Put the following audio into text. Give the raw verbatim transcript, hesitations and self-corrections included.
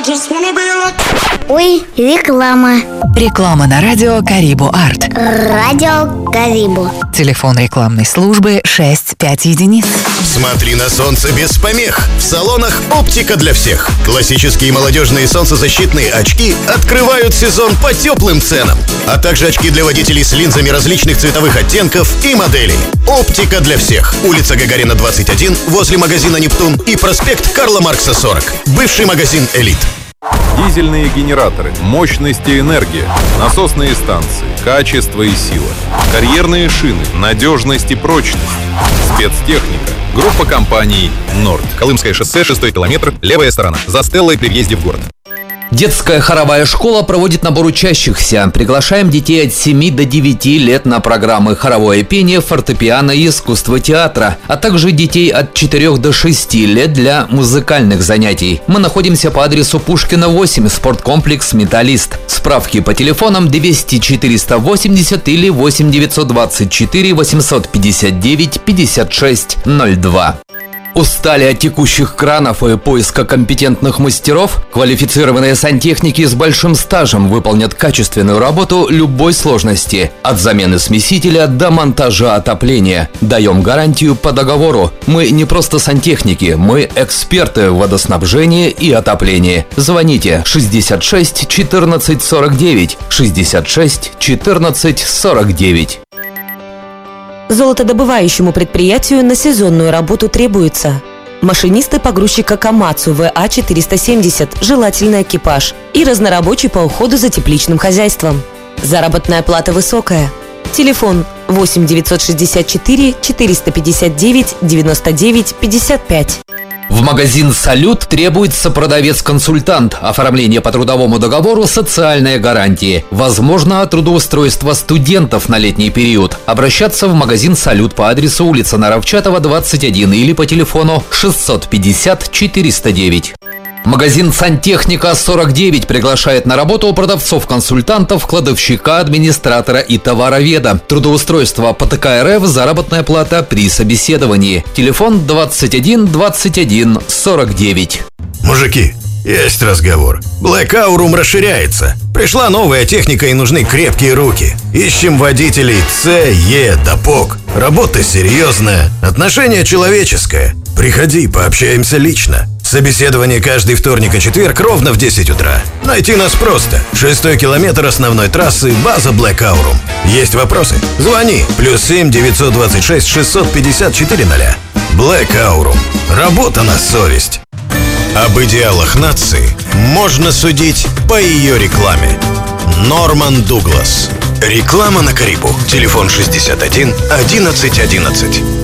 Ой, реклама. Реклама на радио Карибу Арт. Радио Карибу. Телефон рекламной службы шесть пять единиц. Смотри на солнце без помех. В салонах «Оптика для всех». Классические молодежные солнцезащитные очки открывают сезон по теплым ценам. А также очки для водителей с линзами различных цветовых оттенков и моделей. «Оптика для всех». Улица Гагарина, двадцать один, возле магазина «Нептун» и проспект Карла Маркса, сорок. Бывший магазин «Элит». Дизельные генераторы, мощность и энергия, насосные станции, качество и сила, карьерные шины, надежность и прочность, спецтехника. Группа компаний «Норд». Колымское шоссе, шестой километр, левая сторона. За Стеллой при въезде в город. Детская хоровая школа проводит набор учащихся. Приглашаем детей от семи до девяти лет на программы хоровое пение, фортепиано и искусство театра, а также детей от четырёх до шести лет для музыкальных занятий. Мы находимся по адресу Пушкина, восемь, спорткомплекс «Металлист». Справки по телефонам двести четыреста восемьдесят или восемь девятьсот двадцать четыре восемьсот пятьдесят девять пятьдесят шесть ноль два. Устали от текущих кранов и поиска компетентных мастеров? Квалифицированные сантехники с большим стажем выполнят качественную работу любой сложности. От замены смесителя до монтажа отопления. Даем гарантию по договору. Мы не просто сантехники, мы эксперты в водоснабжении и отоплении. Звоните шестьдесят шесть четырнадцать сорок девять, шестьдесят шесть четырнадцать сорок девять. Золотодобывающему предприятию на сезонную работу требуется машинисты погрузчика Камацу вэ а четыреста семьдесят, желательно экипаж, и разнорабочий по уходу за тепличным хозяйством. Заработная плата высокая. Телефон восемь девятьсот шестьдесят четыре четыреста пятьдесят девять девяносто девять пятьдесят пять. В магазин «Салют» требуется продавец-консультант, оформление по трудовому договору, социальные гарантии. Возможно трудоустройство студентов на летний период. Обращаться в магазин «Салют» по адресу улица Наровчатова, двадцать один или по телефону шестьсот пятьдесят четыреста девять. Магазин «Сантехника сорок девять» приглашает на работу продавцов-консультантов, кладовщика, администратора и товароведа. Трудоустройство по тэ ка эр эф, заработная плата при собеседовании. Телефон двадцать один двадцать один сорок девять. Мужики, есть разговор. Black Aurum расширяется. Пришла новая техника и нужны крепкие руки. Ищем водителей С, Е, Допок. Работа серьезная, отношение человеческое. Приходи, пообщаемся лично. Собеседование каждый вторник и четверг ровно в десять утра. Найти нас просто. Шестой километр основной трассы, база Black Aurum. Есть вопросы? Звони. Плюс семь девятьсот двадцать шесть шестьсот пятьдесят четыре ноля. Black Aurum. Работа на совесть. Об идеалах нации можно судить по ее рекламе. Норман Дуглас. Реклама на Карибу. Телефон шестьдесят один одиннадцать одиннадцать.